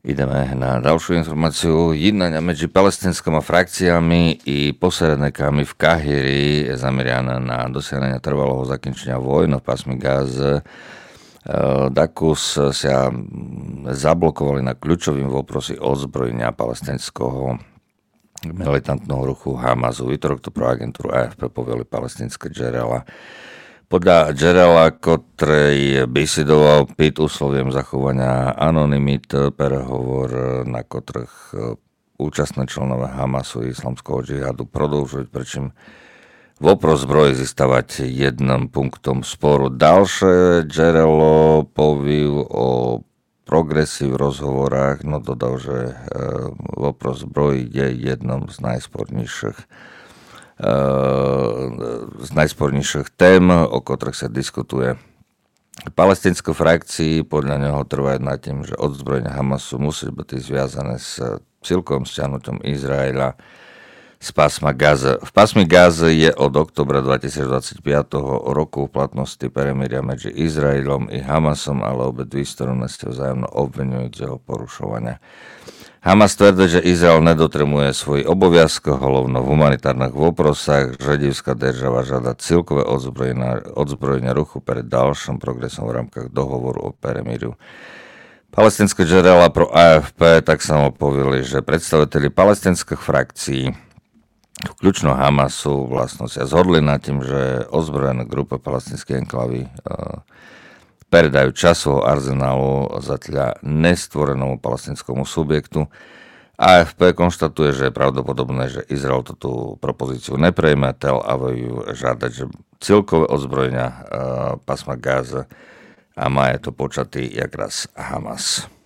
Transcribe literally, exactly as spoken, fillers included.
Ideme na ďalšiu informáciu. Jednania medzi palestinskými frakciami i posredníkami v Kahiri je zamerianá na dosiahnenie trvalého zakončenia vojny v pásme Gaze. Dakus sa zablokovali na kľúčovým voprosi odzbrojenia palestinského militantného ruchu Hamasu. Vítorok to pro agentúru á ef pé povieli palestinské Džerela. Podľa Džerela, ktorej besidoval Pitt úsloviem zachovania anonymit, prehovor, na ktorých účastné členové Hamasu i islamského džihadu produžujú, pričím vopros zbroji zistávať jedným punktom sporu. Ďalšie Džerelo povil o progresii v rozhovorách, no dodal, že vopros zbroji je jednom z najspornejších z najspornejších tém, o ktorých sa diskutuje. Palestinské frakcii podľa neho trvajú nad tým, že odzbrojenie Hamasu musí byť zviazané s celkovým stiahnutím Izraela z pásma Gaze. V pásme Gaze je od októbra dvetisícdvadsaťpäť roku v platnosti peremíria medzi Izraelom i Hamasom, ale obe dve strany sa vzájomno obvinujú z jeho porušovania. Hamas tvrdí, že Izrael nedotremuje svoj oboviazky, hlavno v humanitárnych voprosách. Židovská država žiada celkové odzbrojenie ruchu pred ďalším progresom v rámkach dohovoru o peremíriu. Palestinské Džerela pro á ef pé tak samo povili, že predstaviteľi palestinských frakcií vključno Hamasu vlastno sa zhodli na tým, že ozbrojené grupy palestinskej enklavy predajú časového arzenálu zatiaľ nestvorenému palestinskému subjektu. á ef pé konštatuje, že je pravdepodobné, že Izrael túto propozíciu neprejme, Tel Aviv žiadať, že celkové odzbrojenia pásma Gaze a má je to počatý jak raz Hamas.